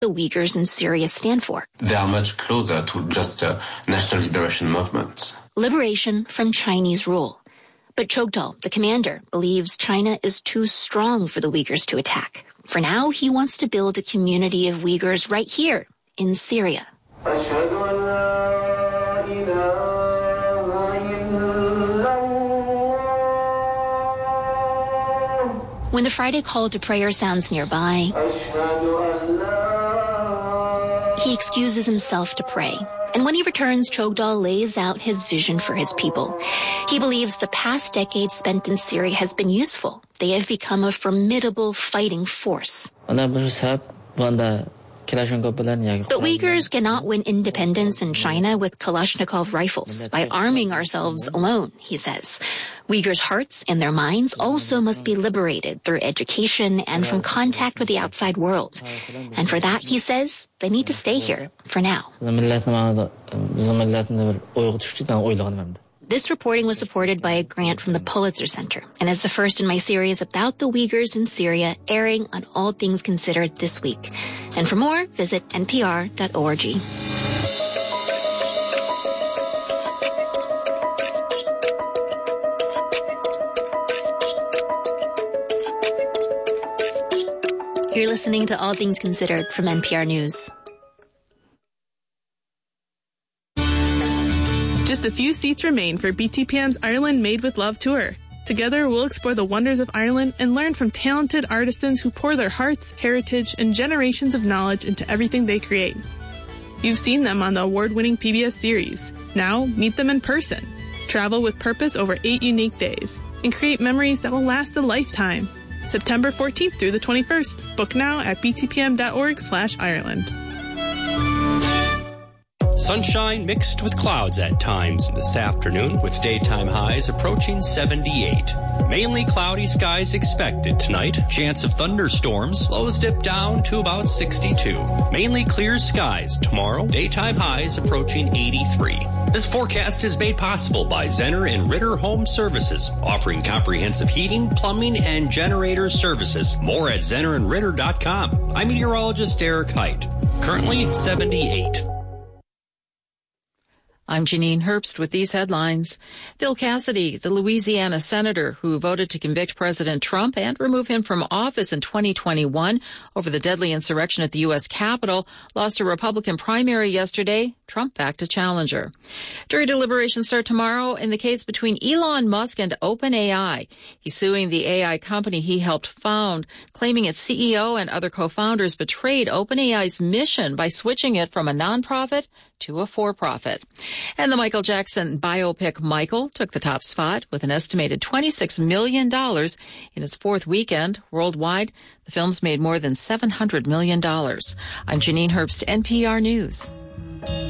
the Uyghurs in Syria stand for. They are much closer to just a national liberation movement. Liberation from Chinese rule. But Chogdal, the commander, believes China is too strong for the Uyghurs to attack. For now, he wants to build a community of Uyghurs right here in Syria. When the Friday call to prayer sounds nearby, he excuses himself to pray. And when he returns, Chogdal lays out his vision for his people. He believes the past decade spent in Syria has been useful. They have become a formidable fighting force. But Uyghurs cannot win independence in China with Kalashnikov rifles by arming ourselves alone, he says. Uyghurs' hearts and their minds also must be liberated through education and from contact with the outside world. And for that, he says, they need to stay here for now. This reporting was supported by a grant from the Pulitzer Center and is the first in my series about the Uyghurs in Syria, airing on All Things Considered this week. And for more, visit npr.org. You're listening to All Things Considered from NPR News. Just a few seats remain for BTPM's Ireland Made with Love tour. Together, we'll explore the wonders of Ireland and learn from talented artisans who pour their hearts, heritage, and generations of knowledge into everything they create. You've seen them on the award-winning PBS series. Now, meet them in person. Travel with purpose over 8 unique days and create memories that will last a lifetime. September 14th through the 21st. Book now at btpm.org/Ireland. Sunshine mixed with clouds at times this afternoon, with daytime highs approaching 78. Mainly cloudy skies expected tonight. Chance of thunderstorms. Lows dip down to about 62. Mainly clear skies tomorrow. Daytime highs approaching 83. This forecast is made possible by Zenner and Ritter Home Services, offering comprehensive heating, plumbing, and generator services. More at zennerandritter.com. I'm meteorologist Eric Height. Currently 78. I'm Janine Herbst with these headlines. Bill Cassidy, the Louisiana senator who voted to convict President Trump and remove him from office in 2021 over the deadly insurrection at the U.S. Capitol, lost a Republican primary yesterday. Trump backed a challenger. Jury deliberations start tomorrow in the case between Elon Musk and OpenAI. He's suing the AI company he helped found, claiming its CEO and other co-founders betrayed OpenAI's mission by switching it from a nonprofit to a for-profit. And the Michael Jackson biopic Michael took the top spot with an estimated $26 million in its fourth weekend worldwide. The film's made more than $700 million. I'm Janine Herbst, NPR News.